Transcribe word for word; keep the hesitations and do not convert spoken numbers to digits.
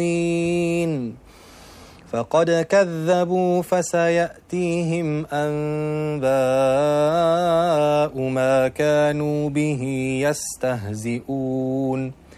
فقد كذبوا فسيأتيهم أنباء ما كانوا به يستهزئون